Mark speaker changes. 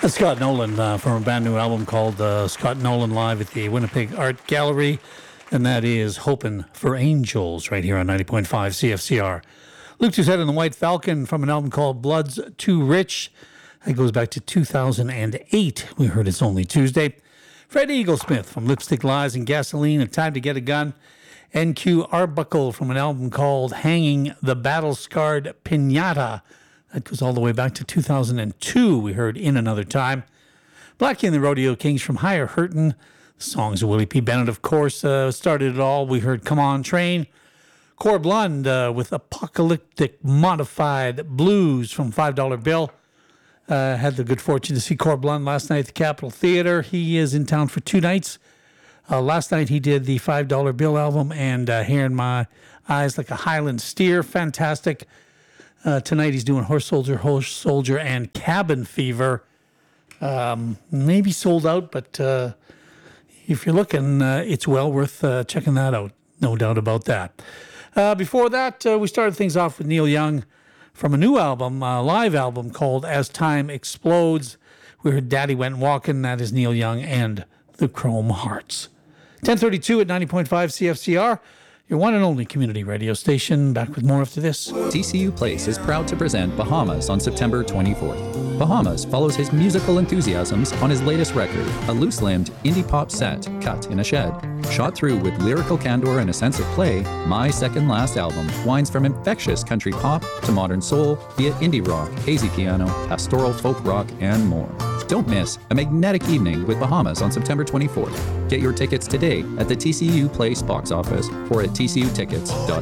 Speaker 1: Scott Nolan from a brand new album called Scott Nolan Live at the Winnipeg Art Gallery. And that is Hopin' for Angels right here on 90.5 CFCR. Luke Doucette and the White Falcon from an album called Blood's Too Rich. That goes back to 2008. We heard It's Only Tuesday. Fred Eaglesmith from Lipstick Lies and Gasoline and Time to Get a Gun. NQ Arbuckle from an album called Hanging the Battle-Scarred Pinata. That goes all the way back to 2002. We heard In Another Time. Blackie and the Rodeo Kings from Higher Hurtin'. The songs of Willie P. Bennett, of course, started it all. We heard Come On Train. Cor Blund with Apocalyptic Modified Blues from $5 Bill. Had the good fortune to see Cor Blund last night at the Capitol Theater. He is in town for 2 nights. Last night he did the $5 Bill album and Hair in My Eyes Like a Highland Steer. Fantastic. Tonight he's doing Horse Soldier, and Cabin Fever. Maybe sold out, but if you're looking, it's well worth checking that out. No doubt about that. Before that, we started things off with Neil Young from a new album, a live album called As Time Explodes. We heard Daddy Went Walking. That is Neil Young and the Chrome Hearts. 10:32 at 90.5 CFCR. Your one and only community radio station. Back with more after this.
Speaker 2: TCU Place is proud to present Bahamas on September 24th. Bahamas follows his musical enthusiasms on his latest record, a loose-limbed indie pop set cut in a shed. Shot through with lyrical candor and a sense of play, My Second Last Album winds from infectious country pop to modern soul via indie rock, hazy piano, pastoral folk rock, and more. Don't miss a magnetic evening with Bahamas on September 24th. Get your tickets today at the TCU Place box office or at tcutickets.ca.